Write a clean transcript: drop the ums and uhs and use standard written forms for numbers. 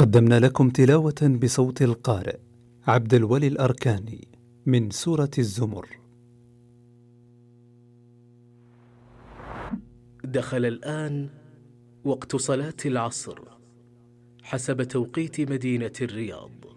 قدمنا لكم تلاوة بصوت القارئ عبد الولي الأركاني من سورة الزمر. دخل الآن وقت صلاة العصر حسب توقيت مدينة الرياض.